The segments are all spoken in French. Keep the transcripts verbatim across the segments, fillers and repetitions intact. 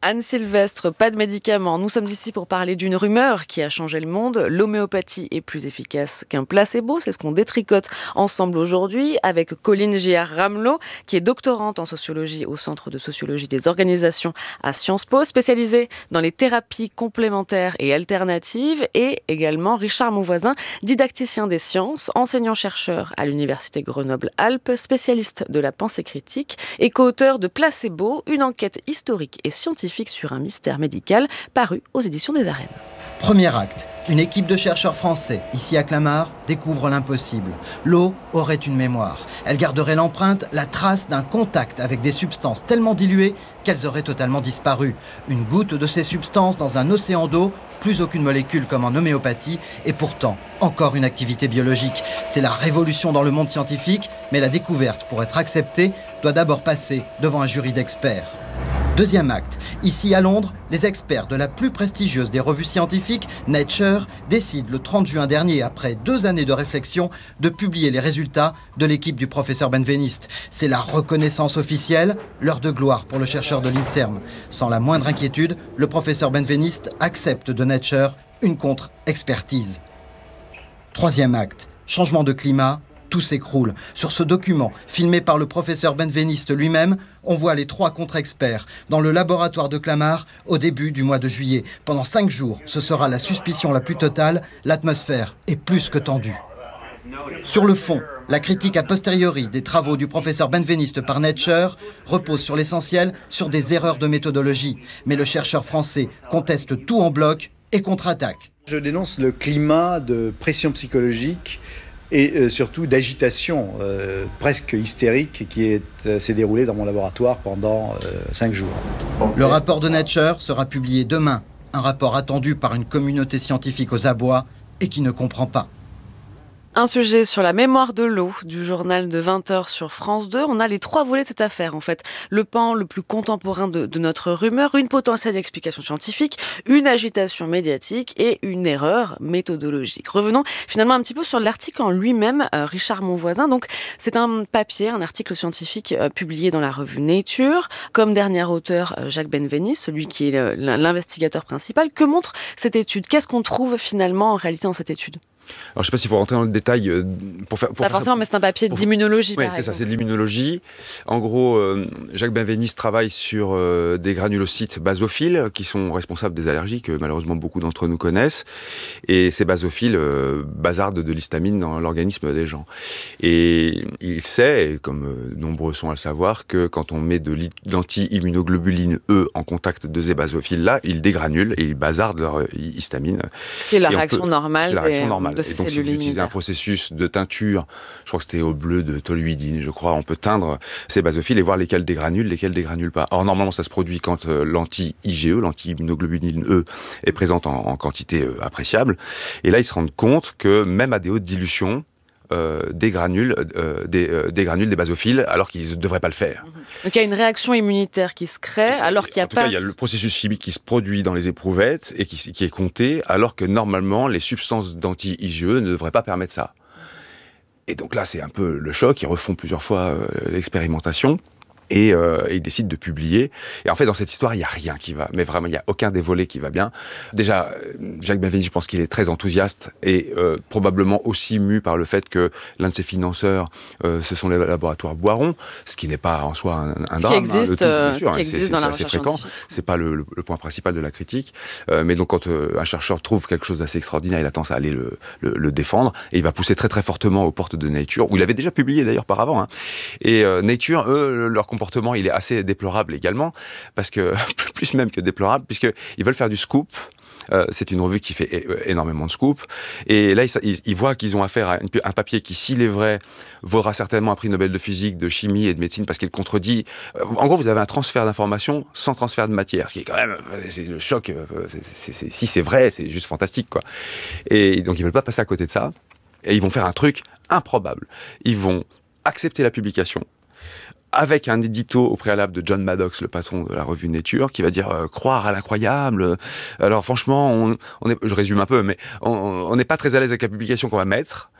Anne Sylvestre, pas de médicaments. Nous sommes ici pour parler d'une rumeur qui a changé le monde. L'homéopathie est plus efficace qu'un placebo. C'est ce qu'on détricote ensemble aujourd'hui avec Colline Giard-Ramelot, qui est doctorante en sociologie au Centre de sociologie des organisations à Sciences Po, spécialisée dans les thérapies complémentaires et alternatives, et également Richard Monvoisin, didacticien des sciences, enseignant-chercheur à l'Université Grenoble-Alpes, spécialiste de la pensée critique et co-auteur de Placebo, une enquête historique et scientifique sur un mystère médical, paru aux éditions des Arènes. Premier acte, une équipe de chercheurs français, ici à Clamart, découvre l'impossible. L'eau aurait une mémoire. Elle garderait l'empreinte, la trace d'un contact avec des substances tellement diluées qu'elles auraient totalement disparu. Une goutte de ces substances dans un océan d'eau, plus aucune molécule comme en homéopathie, et pourtant encore une activité biologique. C'est la révolution dans le monde scientifique, mais la découverte, pour être acceptée, doit d'abord passer devant un jury d'experts. Deuxième acte. Ici à Londres, les experts de la plus prestigieuse des revues scientifiques, Nature, décident le trente juin dernier, après deux années de réflexion, de publier les résultats de l'équipe du professeur Benveniste. C'est la reconnaissance officielle, l'heure de gloire pour le chercheur de l'INSERM. Sans la moindre inquiétude, le professeur Benveniste accepte de Nature une contre-expertise. Troisième acte. Changement de climat. Tout s'écroule. Sur ce document, filmé par le professeur Benveniste lui-même, on voit les trois contre-experts dans le laboratoire de Clamart au début du mois de juillet. Pendant cinq jours, ce sera la suspicion la plus totale. L'atmosphère est plus que tendue. Sur le fond, la critique a posteriori des travaux du professeur Benveniste par Nature repose sur l'essentiel, sur des erreurs de méthodologie. Mais le chercheur français conteste tout en bloc et contre-attaque. Je dénonce le climat de pression psychologique et euh, surtout d'agitation euh, presque hystérique qui est, euh, s'est déroulée dans mon laboratoire pendant euh, cinq jours. Le rapport de Nature sera publié demain, un rapport attendu par une communauté scientifique aux abois et qui ne comprend pas. Un sujet sur la mémoire de l'eau du journal de vingt heures sur France deux. On a les trois volets de cette affaire, en fait. Le pan le plus contemporain de, de notre rumeur, une potentielle explication scientifique, une agitation médiatique et une erreur méthodologique. Revenons finalement un petit peu sur l'article en lui-même, euh, Richard Monvoisin. Donc, c'est un papier, un article scientifique euh, publié dans la revue Nature. Comme dernier auteur, euh, Jacques Benveniste, celui qui est le, l'investigateur principal. Que montre cette étude ? Qu'est-ce qu'on trouve finalement en réalité dans cette étude ? Alors, je ne sais pas s'il faut rentrer dans le détail euh, pour faire... Pour pas faire, forcément, mais c'est un papier pour, d'immunologie. Oui, c'est ça, c'est de l'immunologie. En gros, euh, Jacques Benveniste travaille sur euh, des granulocytes basophiles qui sont responsables des allergies que malheureusement beaucoup d'entre nous connaissent. Et ces basophiles euh, bazardent de l'histamine dans l'organisme des gens. Et il sait, et comme euh, nombreux sont à le savoir, que quand on met de l'anti-immunoglobuline E en contact de ces basophiles-là, ils dégranulent et ils bazardent leur histamine. C'est la réaction peut, normale. C'est la réaction normale. De et donc, si vous utilisez un processus de teinture, je crois que c'était au bleu de toluidine, je crois, on peut teindre ces basophiles et voir lesquels dégranulent, lesquels dégranulent pas. Or, normalement, ça se produit quand euh, l'anti-I G E, l'anti-immunoglobuline E, est présente en, en quantité euh, appréciable. Et là, ils se rendent compte que même à des hautes dilutions, Euh, des granules, euh, des, euh, des granules, des basophiles, alors qu'ils ne devraient pas le faire. Donc il y a une réaction immunitaire qui se crée, alors qu'il n'y a en tout pas... cas, il y a le processus chimique qui se produit dans les éprouvettes et qui, qui est compté, alors que normalement, les substances d'anti-I G E ne devraient pas permettre ça. Et donc là, c'est un peu le choc. Ils refont plusieurs fois euh, l'expérimentation. Et euh, ils décident de publier. Et en fait, dans cette histoire, il n'y a rien qui va. Mais vraiment, il n'y a aucun des volets qui va bien. Déjà, Jacques Benveniste, je pense qu'il est très enthousiaste et euh, probablement aussi mu par le fait que l'un de ses financeurs, euh, ce sont les laboratoires Boiron, ce qui n'est pas en soi un, un ce drame. Qui existe, hein, le tout, euh, bien sûr, ce qui hein, existe c'est, dans c'est la assez recherche fréquent. scientifique. C'est pas le, le, le point principal de la critique. Euh, mais donc, quand euh, un chercheur trouve quelque chose d'assez extraordinaire, il a tendance à aller le, le, le défendre et il va pousser très très fortement aux portes de Nature, où il avait déjà publié d'ailleurs par avant. Hein. Et euh, Nature, eux, leur comportement, il est assez déplorable également, parce que, plus même que déplorable, puisqu'ils veulent faire du scoop. Euh, c'est une revue qui fait é- énormément de scoop. Et là, ils, ils, ils voient qu'ils ont affaire à une, un papier qui, s'il est vrai, vaudra certainement un prix Nobel de physique, de chimie et de médecine, parce qu'il contredit... Euh, en gros, vous avez un transfert d'informations sans transfert de matière, ce qui est quand même... C'est le choc. Euh, c'est, c'est, c'est, si c'est vrai, c'est juste fantastique, quoi. Et donc, ils veulent pas passer à côté de ça. Et ils vont faire un truc improbable. Ils vont accepter la publication, avec un édito au préalable de John Maddox, le patron de la revue Nature, qui va dire euh, croire à l'incroyable. Alors franchement, on, on est, je résume un peu, mais on n'est pas très à l'aise avec la publication qu'on va mettre.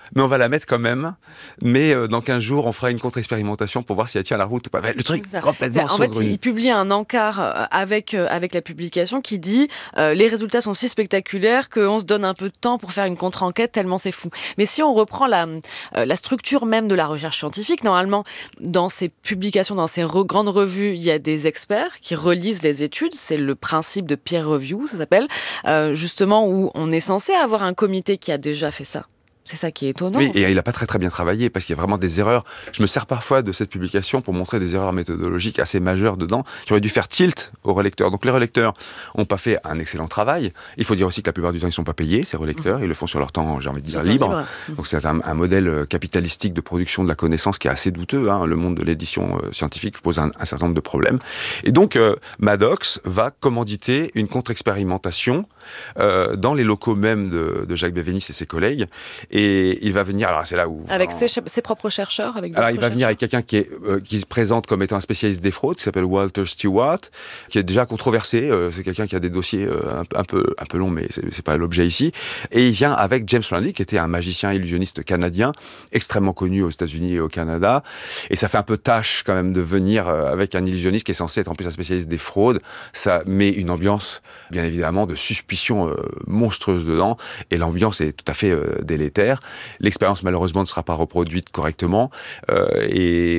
mais on va la mettre quand même. Mais euh, dans quinze jours, on fera une contre-expérimentation pour voir si elle tient la route ou pas. Le truc ça. complètement En fait, il publie un encart avec, euh, avec la publication qui dit euh, les résultats sont si spectaculaires qu'on se donne un peu de temps pour faire une contre-enquête tellement c'est fou. Mais si on reprend la, euh, la structure même de la recherche scientifique, normalement, dans ces publications, dans ces re- grandes revues, il y a des experts qui relisent les études. C'est le principe de peer review, ça s'appelle, euh, justement où on est censé avoir un comité qui a déjà fait ça. C'est ça qui est étonnant. Oui, et il n'a pas très très bien travaillé parce qu'il y a vraiment des erreurs. Je me sers parfois de cette publication pour montrer des erreurs méthodologiques assez majeures dedans qui auraient dû faire tilt aux relecteurs. Donc les relecteurs n'ont pas fait un excellent travail. Il faut dire aussi que la plupart du temps, ils ne sont pas payés, ces relecteurs. Ils le font sur leur temps, j'ai envie de dire, libre. libre. Donc c'est un, un modèle capitalistique de production de la connaissance qui est assez douteux. Hein. Le monde de l'édition euh, scientifique pose un, un certain nombre de problèmes. Et donc euh, Maddox va commanditer une contre-expérimentation euh, dans les locaux même de, de Jacques Benveniste et ses collègues. Et il va venir, alors c'est là où... Avec ses, ses propres chercheurs avec Alors il va chercheurs. venir avec quelqu'un qui, est, euh, qui se présente comme étant un spécialiste des fraudes, qui s'appelle Walter Stewart, qui est déjà controversé. Euh, c'est quelqu'un qui a des dossiers euh, un, un, peu, un peu longs, mais c'est, c'est pas l'objet ici. Et il vient avec James Randi, qui était un magicien illusionniste canadien, extrêmement connu aux États-Unis et au Canada. Et ça fait un peu tâche quand même de venir euh, avec un illusionniste qui est censé être en plus un spécialiste des fraudes. Ça met une ambiance, bien évidemment, de suspicion euh, monstrueuse dedans. Et l'ambiance est tout à fait euh, délétère. L'expérience, malheureusement, ne sera pas reproduite correctement. Euh, et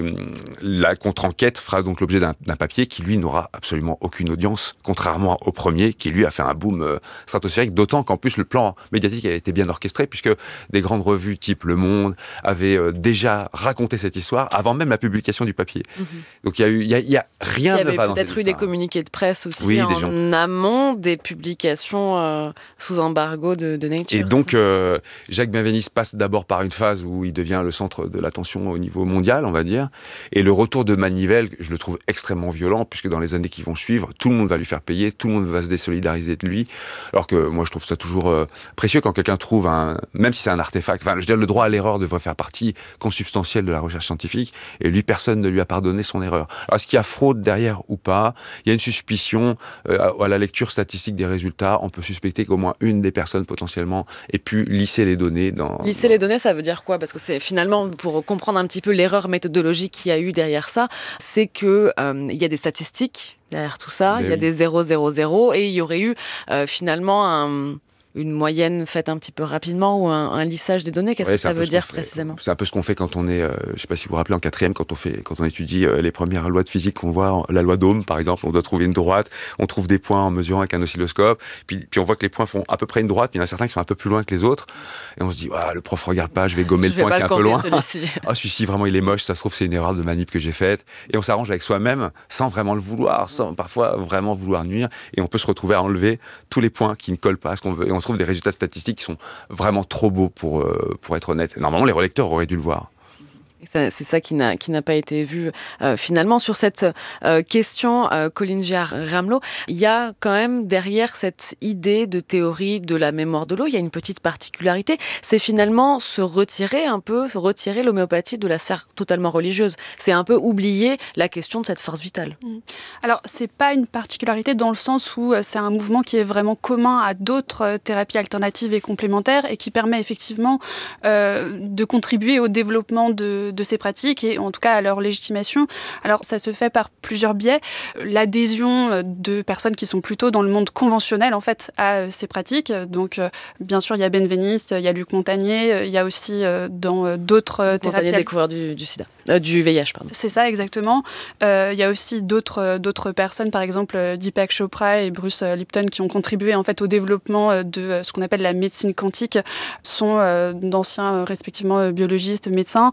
la contre-enquête fera donc l'objet d'un, d'un papier qui, lui, n'aura absolument aucune audience, contrairement au premier, qui, lui, a fait un boom euh, stratosphérique. D'autant qu'en plus, le plan médiatique a été bien orchestré, puisque des grandes revues type Le Monde avaient euh, déjà raconté cette histoire avant même la publication du papier. Mmh. Donc, il y a eu, il y a, il y a rien de va dans cette histoire. Il y avait peut-être eu des communiqués de presse aussi oui, en des gens. amont des publications euh, sous embargo de, de Nature. Et donc, euh, Jacques Benveniste passe d'abord par une phase où il devient le centre de l'attention au niveau mondial, on va dire. Et le retour de Manivelle, je le trouve extrêmement violent, puisque dans les années qui vont suivre, tout le monde va lui faire payer, tout le monde va se désolidariser de lui. Alors que moi, je trouve ça toujours euh, précieux quand quelqu'un trouve un... Même si c'est un artefact, enfin, je veux dire, le droit à l'erreur devrait faire partie consubstantielle de la recherche scientifique, et lui, personne ne lui a pardonné son erreur. Alors, est-ce qu'il y a fraude derrière ou pas ? Il y a une suspicion, euh, à la lecture statistique des résultats, on peut suspecter qu'au moins une des personnes potentiellement ait pu lisser les données dans... Lisser les données, ça veut dire quoi ? Parce que c'est finalement, pour comprendre un petit peu l'erreur méthodologique qu'il y a eu derrière ça, c'est qu'il euh, y a des statistiques derrière tout ça, il y a oui. des zéro zéro zéro, et il y aurait eu euh, finalement un... une moyenne faite un petit peu rapidement ou un, un lissage des données. Qu'est-ce ouais, que ça veut dire précisément ? C'est un peu ce qu'on fait quand on est, euh, je ne sais pas si vous vous rappelez, en quatrième, quand on, fait, quand on étudie euh, les premières lois de physique qu'on voit, la loi d'Ohm par exemple, on doit trouver une droite, on trouve des points en mesurant avec un oscilloscope, puis, puis on voit que les points font à peu près une droite, puis il y en a certains qui sont un peu plus loin que les autres, et on se dit, ah, le prof regarde pas, je vais gommer je le point qui est un peu loin. Celui-ci. Ah, celui-ci vraiment il est moche, ça se trouve c'est une erreur de manip que j'ai faite, et on s'arrange avec soi-même sans vraiment le vouloir, sans parfois vraiment vouloir nuire, et on peut se retrouver à enlever tous les points qui ne collent pas à ce qu'on veut, et on trouve des résultats statistiques qui sont vraiment trop beaux pour, euh, pour être honnête. Normalement, les relecteurs auraient dû le voir. C'est ça qui n'a, qui n'a pas été vu euh, finalement. Sur cette euh, question, euh, Colin Giard-Ramelot, il y a quand même derrière cette idée de théorie de la mémoire de l'eau, il y a une petite particularité, c'est finalement se retirer un peu, se retirer l'homéopathie de la sphère totalement religieuse. C'est un peu oublier la question de cette force vitale. Alors, c'est pas une particularité dans le sens où c'est un mouvement qui est vraiment commun à d'autres thérapies alternatives et complémentaires et qui permet effectivement euh, de contribuer au développement de de ces pratiques et en tout cas à leur légitimation. Alors ça se fait par plusieurs biais. L'adhésion de personnes qui sont plutôt dans le monde conventionnel en fait à ces pratiques. Donc bien sûr il y a Benveniste, il y a Luc Montagnier, il y a aussi dans d'autres thérapies... Montagnier découvert du, du sida, euh, du V I H pardon. C'est ça exactement. Euh, il y a aussi d'autres, d'autres personnes, par exemple Deepak Chopra et Bruce Lipton qui ont contribué en fait au développement de ce qu'on appelle la médecine quantique, sont euh, d'anciens respectivement biologistes, médecins.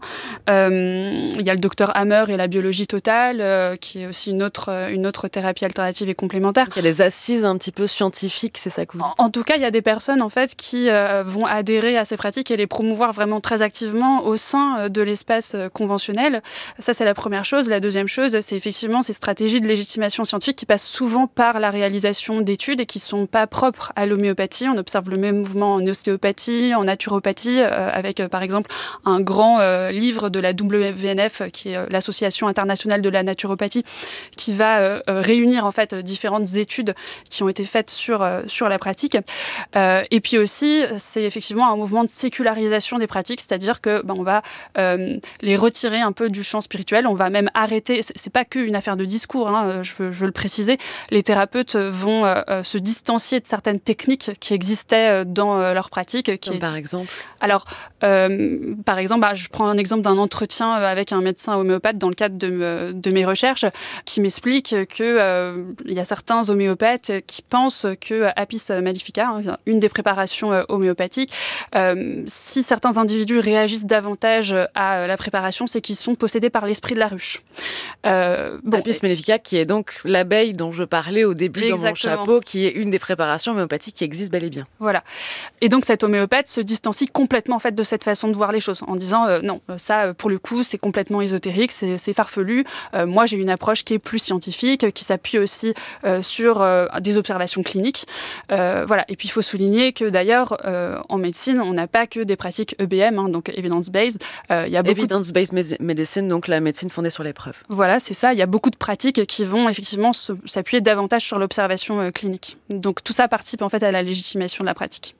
Euh, il y a le docteur Hammer et la biologie totale, euh, qui est aussi une autre, une autre thérapie alternative et complémentaire. Donc il y a des assises un petit peu scientifiques, c'est ça que vous dites ? En, en tout cas, il y a des personnes en fait, qui euh, vont adhérer à ces pratiques et les promouvoir vraiment très activement au sein de l'espace conventionnel. Ça, c'est la première chose. La deuxième chose, c'est effectivement ces stratégies de légitimation scientifique qui passent souvent par la réalisation d'études et qui ne sont pas propres à l'homéopathie. On observe le même mouvement en ostéopathie, en naturopathie, euh, avec euh, par exemple un grand euh, livre de la W V N F, qui est l'Association internationale de la naturopathie, qui va euh, réunir en fait différentes études qui ont été faites sur, euh, sur la pratique. Euh, et puis aussi, c'est effectivement un mouvement de sécularisation des pratiques, c'est-à-dire que ben, on va euh, les retirer un peu du champ spirituel, on va même arrêter, c'est, c'est pas qu'une affaire de discours, hein, je, veux, je veux le préciser, les thérapeutes vont euh, se distancier de certaines techniques qui existaient dans euh, leur pratique. Qui Comme est... par exemple Alors, euh, par exemple, bah, je prends un exemple d'un entretien avec un médecin homéopathe dans le cadre de, de mes recherches, qui m'explique qu'il euh, y a certains homéopathes qui pensent que Apis mellifica, hein, une des préparations euh, homéopathiques, euh, si certains individus réagissent davantage à la préparation, c'est qu'ils sont possédés par l'esprit de la ruche. Euh, bon, Apis mellifica, qui est donc l'abeille dont je parlais au début Exactement. Dans mon chapeau, qui est une des préparations homéopathiques qui existe bel et bien. Voilà. Et donc cet homéopathe se distancie complètement en fait de cette façon de voir les choses, en disant euh, non, ça pour le coup c'est complètement ésotérique, c'est, c'est farfelu. Euh, moi j'ai une approche qui est plus scientifique, qui s'appuie aussi euh, sur euh, des observations cliniques. Euh, voilà. Et puis il faut souligner que d'ailleurs euh, en médecine on n'a pas que des pratiques E B M, hein, donc evidence-based. Euh, y a beaucoup evidence-based de... medicine, donc la médecine fondée sur les preuves. Voilà, c'est ça. Il y a beaucoup de pratiques qui vont effectivement se, s'appuyer davantage sur l'observation euh, clinique. Donc tout ça participe en fait à la légitimation de la pratique.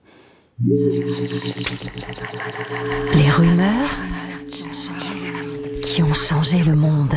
Les rumeurs qui ont changé le monde.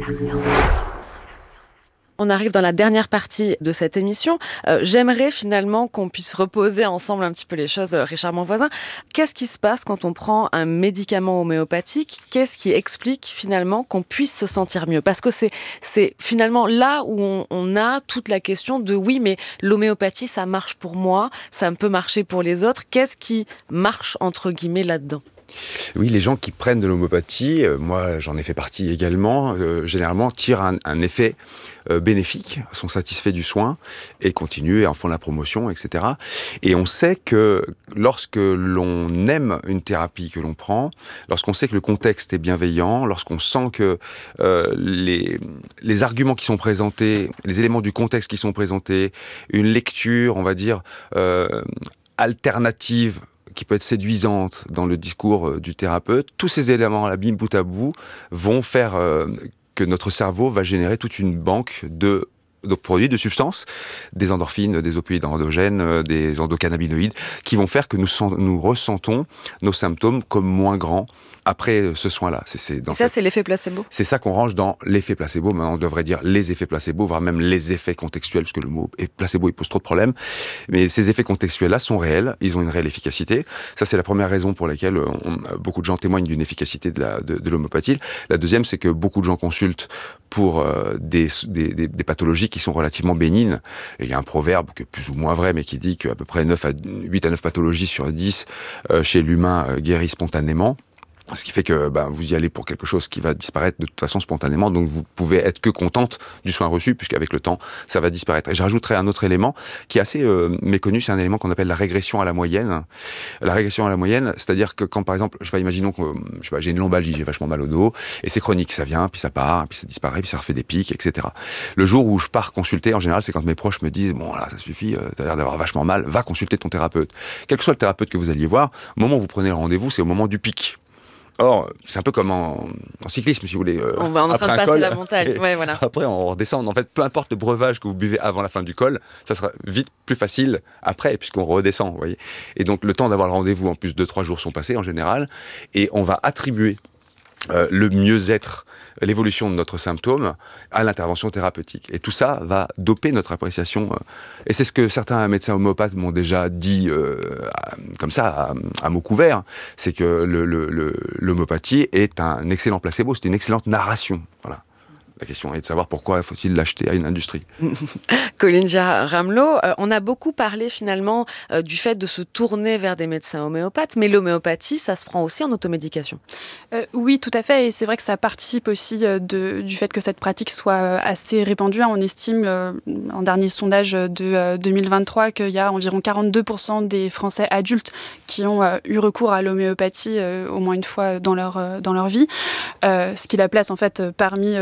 On arrive dans la dernière partie de cette émission. Euh, j'aimerais finalement qu'on puisse reposer ensemble un petit peu les choses, euh, Richard Monvoisin. Qu'est-ce qui se passe quand on prend un médicament homéopathique ? Qu'est-ce qui explique finalement qu'on puisse se sentir mieux ? Parce que c'est, c'est finalement là où on, on a toute la question de oui, mais l'homéopathie, ça marche pour moi, ça peut marcher pour les autres. Qu'est-ce qui marche entre guillemets là-dedans ? Oui, les gens qui prennent de l'homéopathie, euh, moi j'en ai fait partie également, euh, généralement tirent un, un effet euh, bénéfique, sont satisfaits du soin et continuent et en font la promotion, et cetera. Et on sait que lorsque l'on aime une thérapie que l'on prend, lorsqu'on sait que le contexte est bienveillant, lorsqu'on sent que euh, les, les arguments qui sont présentés, les éléments du contexte qui sont présentés, une lecture, on va dire, euh, alternative, qui peut être séduisante dans le discours euh, du thérapeute, tous ces éléments, la bim bout à bout, vont faire euh, que notre cerveau va générer toute une banque de, de produits, de substances, des endorphines, des opioïdes endogènes, euh, des endocannabinoïdes, qui vont faire que nous, sent, nous ressentons nos symptômes comme moins grands après ce soin-là. C'est, c'est dans Et ça, cette... c'est l'effet placebo ? C'est ça qu'on range dans l'effet placebo. Maintenant, on devrait dire les effets placebo, voire même les effets contextuels, parce que le mot placebo, il pose trop de problèmes. Mais ces effets contextuels-là sont réels, ils ont une réelle efficacité. Ça, c'est la première raison pour laquelle on, beaucoup de gens témoignent d'une efficacité de, la, de, de l'homéopathie. La deuxième, c'est que beaucoup de gens consultent pour euh, des, des, des, des pathologies qui sont relativement bénignes. Et il y a un proverbe qui est plus ou moins vrai, mais qui dit qu'à peu près neuf à, huit à neuf pathologies sur dix euh, chez l'humain euh, guérissent spontanément. Ce qui fait que ben, vous y allez pour quelque chose qui va disparaître de toute façon spontanément, donc vous pouvez être que contente du soin reçu, puisqu'avec le temps, ça va disparaître. Et je rajouterai un autre élément qui est assez euh, méconnu, c'est un élément qu'on appelle la régression à la moyenne. La régression à la moyenne, c'est-à-dire que quand par exemple, je sais pas, imaginons que je sais pas, j'ai une lombalgie, j'ai vachement mal au dos, et c'est chronique, ça vient, puis ça part, puis ça disparaît, puis ça refait des pics, et cetera. Le jour où je pars consulter, en général, c'est quand mes proches me disent, bon là, ça suffit, euh, t'as l'air d'avoir vachement mal, va consulter ton thérapeute. Quel que soit le thérapeute que vous alliez voir, au moment où vous prenez le rendez-vous, c'est au moment du pic. Or, c'est un peu comme en, en cyclisme, si vous voulez. Euh, on va en train de passer col, la montagne. Ouais, voilà. Après, on redescend. En fait, peu importe le breuvage que vous buvez avant la fin du col, ça sera vite plus facile après, puisqu'on redescend, vous voyez. Et donc, le temps d'avoir le rendez-vous, en plus, deux, trois jours sont passés, en général, et on va attribuer euh, le mieux-être, l'évolution de notre symptôme à l'intervention thérapeutique. Et tout ça va doper notre appréciation. Et c'est ce que certains médecins homéopathes m'ont déjà dit euh, comme ça, à, à mots couverts, c'est que le, le, le, l'homéopathie est un excellent placebo, c'est une excellente narration. Voilà. La question est de savoir pourquoi faut-il l'acheter à une industrie. Colline Girard-Ramelot, euh, on a beaucoup parlé finalement euh, du fait de se tourner vers des médecins homéopathes, mais l'homéopathie, ça se prend aussi en automédication. Euh, oui, tout à fait, et c'est vrai que ça participe aussi euh, de, du fait que cette pratique soit euh, assez répandue. On estime, euh, en dernier sondage de euh, deux mille vingt-trois, qu'il y a environ quarante-deux pour cent des Français adultes qui ont euh, eu recours à l'homéopathie euh, au moins une fois dans leur, euh, dans leur vie, euh, ce qui la place en fait parmi euh, les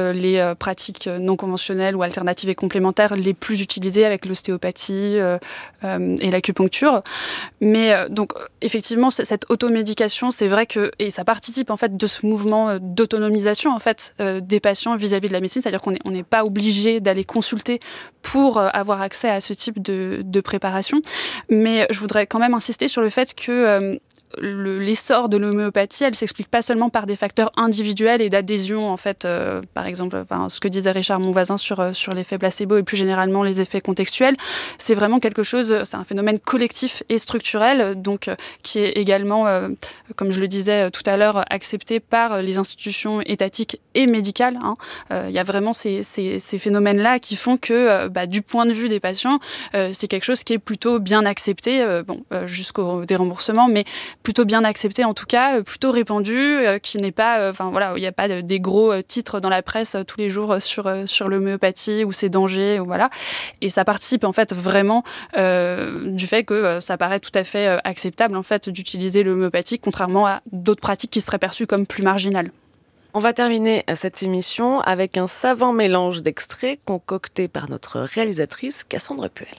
euh, pratiques non conventionnelles ou alternatives et complémentaires les plus utilisées avec l'ostéopathie euh, euh, et l'acupuncture. Mais euh, donc effectivement, c- cette automédication, c'est vrai que et ça participe en fait de ce mouvement d'autonomisation en fait euh, des patients vis-à-vis de la médecine, c'est-à-dire qu'on n'est on n'est pas obligé d'aller consulter pour euh, avoir accès à ce type de, de préparation. Mais je voudrais quand même insister sur le fait que euh, Le, l'essor de l'homéopathie, elle s'explique pas seulement par des facteurs individuels et d'adhésion, en fait, euh, par exemple, enfin, ce que disait Richard Monvoisin sur, sur l'effet placebo et plus généralement les effets contextuels, c'est vraiment quelque chose, c'est un phénomène collectif et structurel, donc euh, qui est également, euh, comme je le disais tout à l'heure, accepté par les institutions étatiques et médicales. Hein. Euh, il y a vraiment ces, ces, ces phénomènes-là qui font que, euh, bah, du point de vue des patients, euh, c'est quelque chose qui est plutôt bien accepté, euh, bon, euh, jusqu'au déremboursement, mais plutôt bien accepté en tout cas, plutôt répandu, euh, qui n'est pas, enfin euh, voilà, il n'y a pas de, des gros titres dans la presse euh, tous les jours sur euh, sur l'homéopathie ou ses dangers, ou voilà. Et ça participe en fait vraiment euh, du fait que euh, ça paraît tout à fait euh, acceptable en fait d'utiliser l'homéopathie, contrairement à d'autres pratiques qui seraient perçues comme plus marginales. On va terminer cette émission avec un savant mélange d'extraits concocté par notre réalisatrice Cassandre Puel.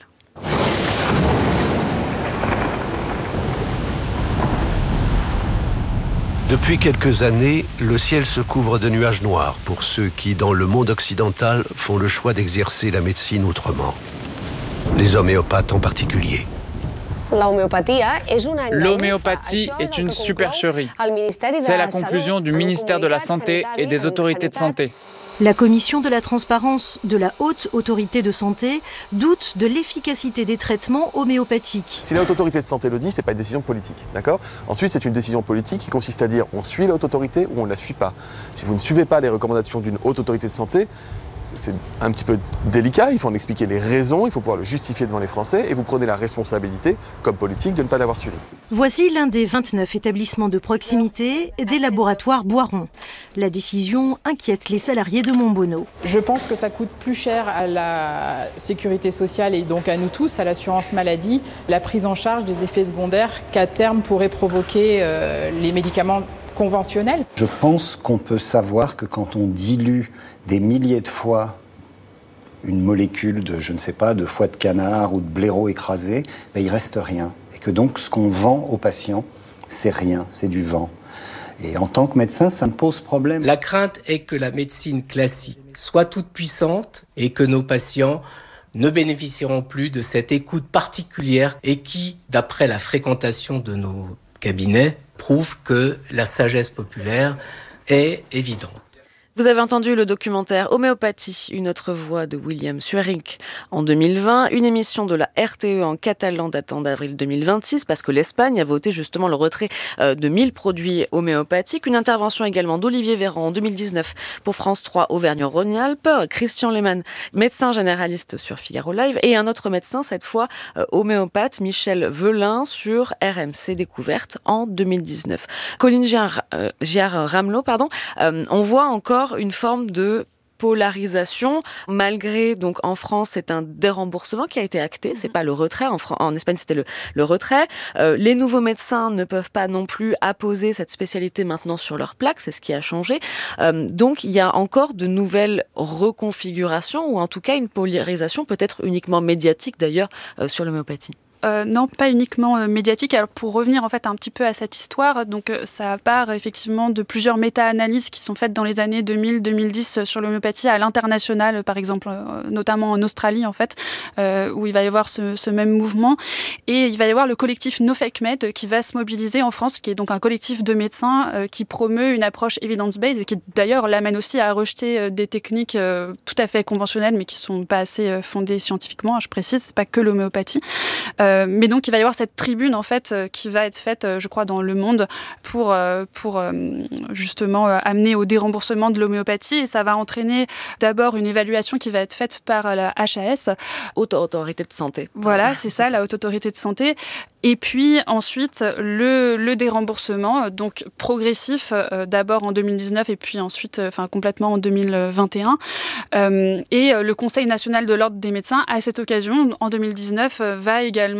Depuis quelques années, le ciel se couvre de nuages noirs pour ceux qui, dans le monde occidental, font le choix d'exercer la médecine autrement. Les homéopathes en particulier. L'homéopathie est une supercherie. C'est la conclusion du ministère de la Santé et des autorités de santé. La Commission de la transparence de la Haute Autorité de Santé doute de l'efficacité des traitements homéopathiques. Si la Haute Autorité de Santé le dit, ce n'est pas une décision politique, d'accord ? Ensuite, c'est une décision politique qui consiste à dire on suit la Haute Autorité ou on ne la suit pas. Si vous ne suivez pas les recommandations d'une Haute Autorité de Santé, c'est un petit peu délicat, il faut en expliquer les raisons, il faut pouvoir le justifier devant les Français et vous prenez la responsabilité, comme politique, de ne pas l'avoir suivi. Voici l'un des vingt-neuf établissements de proximité des laboratoires Boiron. La décision inquiète les salariés de Montbonneau. Je pense que ça coûte plus cher à la sécurité sociale et donc à nous tous, à l'assurance maladie, la prise en charge des effets secondaires qu'à terme pourraient provoquer euh, les médicaments conventionnels. Je pense qu'on peut savoir que quand on dilue des milliers de fois une molécule de, je ne sais pas, de foie de canard ou de blaireau écrasé, ben il reste rien. Et que donc ce qu'on vend aux patients, c'est rien, c'est du vent. Et en tant que médecin, ça me pose problème. La crainte est que la médecine classique soit toute puissante et que nos patients ne bénéficieront plus de cette écoute particulière et qui, d'après la fréquentation de nos cabinets, prouve que la sagesse populaire est évidente. Vous avez entendu le documentaire Homéopathie, une autre voix de William Suerink en deux mille vingt, une émission de la R T E en catalan datant d'avril deux mille vingt-six parce que l'Espagne a voté justement le retrait de mille produits homéopathiques, une intervention également d'Olivier Véran en deux mille dix-neuf pour France trois Auvergne-Rhône-Alpes, Christian Lehmann, médecin généraliste sur Figaro Live et un autre médecin, cette fois homéopathe, Michel Velin sur R M C Découverte en deux mille dix-neuf. Colline Giard-Ramelot, pardon, euh, on voit encore une forme de polarisation, malgré, donc en France, c'est un déremboursement qui a été acté, c'est pas le retrait, en, Fran- en Espagne c'était le, le retrait. Euh, les nouveaux médecins ne peuvent pas non plus apposer cette spécialité maintenant sur leur plaque, c'est ce qui a changé. Euh, donc il y a encore de nouvelles reconfigurations, ou en tout cas une polarisation peut-être uniquement médiatique d'ailleurs euh, sur l'homéopathie. Euh, non, pas uniquement euh, médiatique. Alors pour revenir en fait un petit peu à cette histoire, donc euh, ça part effectivement de plusieurs méta-analyses qui sont faites dans les années deux mille à deux mille dix sur l'homéopathie à l'international, par exemple, euh, notamment en Australie en fait, euh, où il va y avoir ce, ce même mouvement. Et il va y avoir le collectif No Fake Med qui va se mobiliser en France, qui est donc un collectif de médecins euh, qui promeut une approche evidence-based et qui d'ailleurs l'amène aussi à rejeter euh, des techniques euh, tout à fait conventionnelles mais qui sont pas assez euh, fondées scientifiquement. Je précise, c'est pas que l'homéopathie. Euh, mais donc il va y avoir cette tribune en fait euh, qui va être faite, euh, je crois, dans Le Monde pour euh, pour euh, justement euh, amener au déremboursement de l'homéopathie, et ça va entraîner d'abord une évaluation qui va être faite par la H A S, Haute Autorité de Santé. Voilà, c'est ça, la Haute Autorité de Santé. Et puis ensuite, le, le déremboursement, donc progressif, euh, d'abord en deux mille dix-neuf et puis ensuite euh, enfin, complètement en deux mille vingt et un. Euh, et le Conseil national de l'ordre des médecins, à cette occasion, en deux mille dix-neuf, euh, va également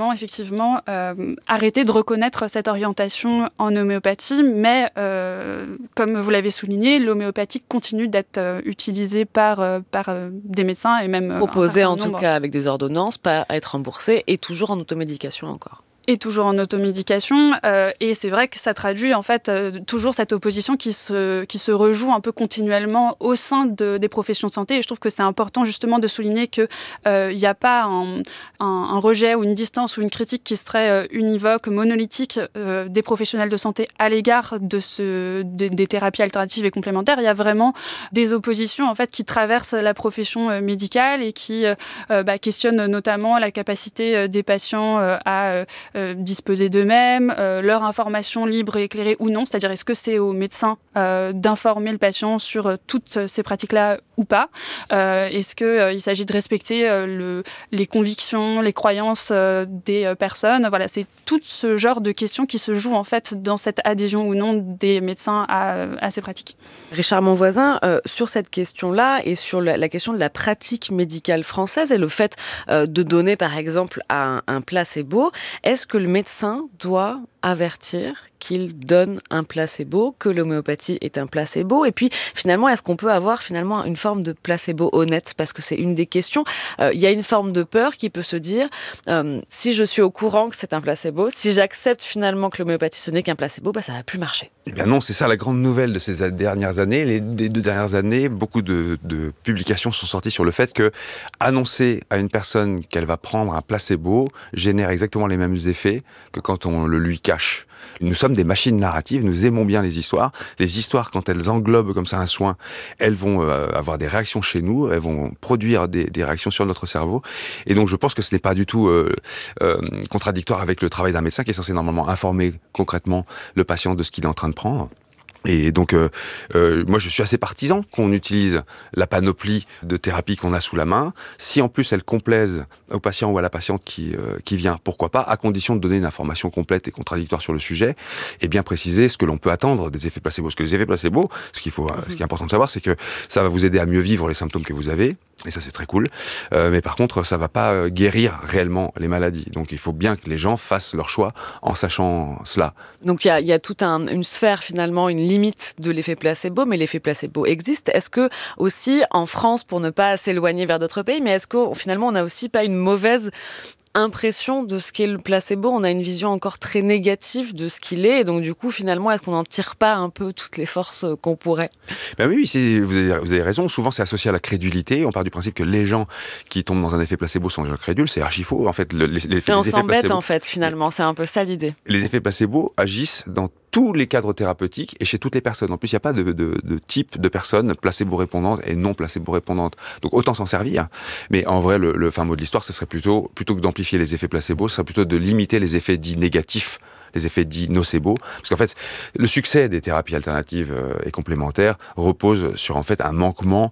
vraiment effectivement euh, arrêter de reconnaître cette orientation en homéopathie, mais euh, comme vous l'avez souligné, l'homéopathie continue d'être euh, utilisée par, euh, par euh, des médecins et même... Proposée en nombre. tout cas avec des ordonnances, pas à être remboursée et toujours en automédication encore. Et toujours en automédication. Euh, et c'est vrai que ça traduit en fait euh, toujours cette opposition qui se, qui se rejoue un peu continuellement au sein de, des professions de santé. Et je trouve que c'est important justement de souligner qu'il n'y euh, a pas un, un, un rejet ou une distance ou une critique qui serait euh, univoque, monolithique euh, des professionnels de santé à l'égard de ce, de, des thérapies alternatives et complémentaires. Il y a vraiment des oppositions en fait qui traversent la profession euh, médicale et qui euh, bah, questionnent notamment la capacité euh, des patients euh, à euh, Euh, disposer d'eux-mêmes, euh, leur information libre et éclairée ou non, c'est-à-dire est-ce que c'est aux médecins euh, d'informer le patient sur euh, toutes ces pratiques-là ou pas, euh, est-ce qu'il euh, s'agit de respecter euh, le, les convictions, les croyances euh, des euh, personnes, voilà, c'est tout ce genre de questions qui se jouent en fait dans cette adhésion ou non des médecins à, à ces pratiques. Richard Monvoisin, euh, sur cette question-là et sur la, la question de la pratique médicale française et le fait euh, de donner par exemple un, un placebo, est-ce que le médecin doit avertir qu'il donne un placebo, que l'homéopathie est un placebo? Et puis, finalement, est-ce qu'on peut avoir finalement une forme de placebo honnête? Parce que c'est une des questions. Euh, il y a une forme de peur qui peut se dire, euh, si je suis au courant que c'est un placebo, si j'accepte finalement que l'homéopathie ce n'est qu'un placebo, bah, ça ne va plus marcher. Eh bien non, c'est ça la grande nouvelle de ces dernières années. Les, les deux dernières années, beaucoup de, de publications sont sorties sur le fait que annoncer à une personne qu'elle va prendre un placebo génère exactement les mêmes effets que quand on le lui cache. Nous sommes des machines narratives, nous aimons bien les histoires. Les histoires, quand elles englobent comme ça un soin, elles vont euh, avoir des réactions chez nous, elles vont produire des, des réactions sur notre cerveau. Et donc je pense que ce n'est pas du tout euh, euh, contradictoire avec le travail d'un médecin qui est censé normalement informer concrètement le patient de ce qu'il est en train de prendre. Et donc, euh, euh, moi, je suis assez partisan qu'on utilise la panoplie de thérapies qu'on a sous la main. Si en plus elle complaise au patient ou à la patiente qui euh, qui vient, pourquoi pas, à condition de donner une information complète et contradictoire sur le sujet, et bien préciser ce que l'on peut attendre des effets placebo. Parce que les effets placebo, ce qu'il faut, mm-hmm. ce qui est important de savoir, c'est que ça va vous aider à mieux vivre les symptômes que vous avez. Et ça, c'est très cool. Euh, mais par contre, ça va pas guérir réellement les maladies. Donc, il faut bien que les gens fassent leur choix en sachant cela. Donc, il y a, y a toute un, une sphère, finalement, une limite de l'effet placebo, mais l'effet placebo existe. Est-ce que, aussi, en France, pour ne pas s'éloigner vers d'autres pays, mais est-ce que, finalement, on n'a aussi pas une mauvaise impression de ce qu'est le placebo? On a une vision encore très négative de ce qu'il est, et donc du coup finalement est-ce qu'on n'en tire pas un peu toutes les forces qu'on pourrait? Ben oui, c'est, vous, avez, vous avez raison, souvent c'est associé à la crédulité, on part du principe que les gens qui tombent dans un effet placebo sont des gens crédules, c'est archi faux en fait. Le, les, les, et on les s'embête placebo, en fait finalement, c'est un peu ça l'idée. Les effets placebo agissent dans tous les cadres thérapeutiques et chez toutes les personnes. En plus, il n'y a pas de, de, de type de personnes placebo-répondantes et non placebo-répondantes. Donc autant s'en servir. Mais en vrai, le, le fin mot de l'histoire, ce serait plutôt, plutôt que d'amplifier les effets placebo, ce serait plutôt de limiter les effets dits négatifs, les effets dits nocebo. Parce qu'en fait, le succès des thérapies alternatives et complémentaires repose sur en fait un manquement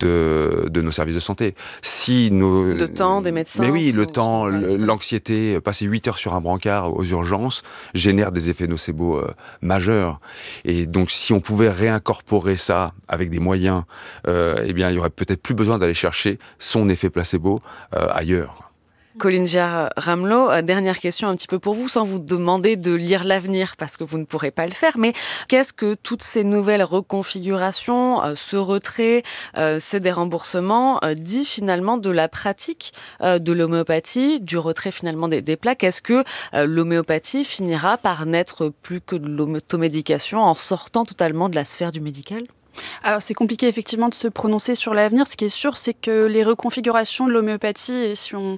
de, de nos services de santé. Si nos... De temps des médecins. Mais oui, le temps, l'anxiété, passer huit heures sur un brancard aux urgences génère des effets nocebo euh, majeurs. Et donc, si on pouvait réincorporer ça avec des moyens, euh, eh bien, il y aurait peut-être plus besoin d'aller chercher son effet placebo euh, ailleurs. Colline Giard-Ramelot, dernière question un petit peu pour vous, sans vous demander de lire l'avenir, parce que vous ne pourrez pas le faire, mais qu'est-ce que toutes ces nouvelles reconfigurations, euh, ce retrait, euh, ce déremboursement, euh, dit finalement de la pratique euh, de l'homéopathie, du retrait finalement des, des plaques? Est-ce que euh, l'homéopathie finira par n'être plus que de l'automédication en sortant totalement de la sphère du médical? Alors c'est compliqué effectivement de se prononcer sur l'avenir. Ce qui est sûr, c'est que les reconfigurations de l'homéopathie, et si on,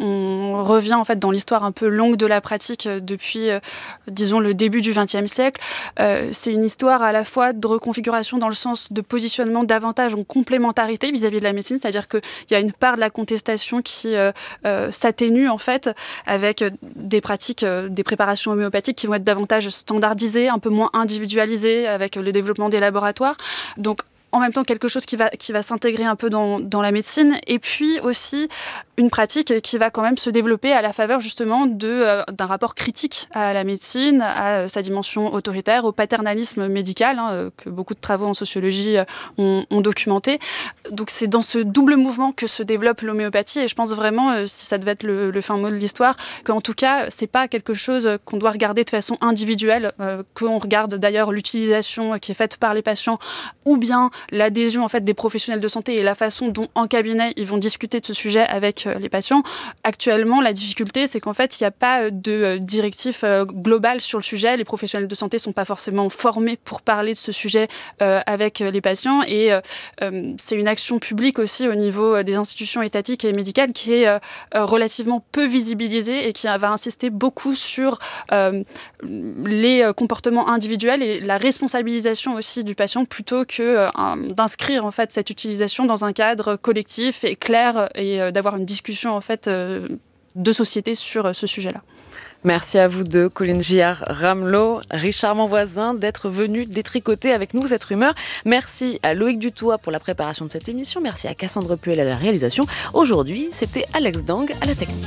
on revient en fait dans l'histoire un peu longue de la pratique depuis, euh, disons, le début du vingtième siècle, euh, c'est une histoire à la fois de reconfiguration dans le sens de positionnement davantage en complémentarité vis-à-vis de la médecine, c'est-à-dire qu'il y a une part de la contestation qui euh, euh, s'atténue en fait avec des pratiques, euh, des préparations homéopathiques qui vont être davantage standardisées, un peu moins individualisées avec le développement des laboratoires. Donc, en même temps quelque chose qui va, qui va s'intégrer un peu dans, dans la médecine, et puis aussi une pratique qui va quand même se développer à la faveur justement de, euh, d'un rapport critique à la médecine, à euh, sa dimension autoritaire, au paternalisme médical, hein, euh, que beaucoup de travaux en sociologie euh, ont, ont documenté. Donc c'est dans ce double mouvement que se développe l'homéopathie, et je pense vraiment, euh, si ça devait être le, le fin mot de l'histoire, qu'en tout cas, c'est pas quelque chose qu'on doit regarder de façon individuelle, euh, qu'on regarde d'ailleurs l'utilisation qui est faite par les patients, ou bien l'adhésion en fait des professionnels de santé et la façon dont en cabinet ils vont discuter de ce sujet avec les patients. Actuellement, la difficulté, c'est qu'en fait, il n'y a pas de directif global sur le sujet. Les professionnels de santé ne sont pas forcément formés pour parler de ce sujet euh, avec les patients, et euh, c'est une action publique aussi au niveau des institutions étatiques et médicales qui est euh, relativement peu visibilisée et qui va insister beaucoup sur euh, les comportements individuels et la responsabilisation aussi du patient, plutôt que euh, d'inscrire en fait cette utilisation dans un cadre collectif et clair, et euh, d'avoir une discussion en fait euh, de société sur euh, ce sujet-là. Merci à vous deux, Colline Giard-Ramelot, Richard Monvoisin, d'être venus détricoter avec nous cette rumeur. Merci à Loïc Dutoit pour la préparation de cette émission. Merci à Cassandre Puel à la réalisation. Aujourd'hui, c'était Alex Dang à la technique.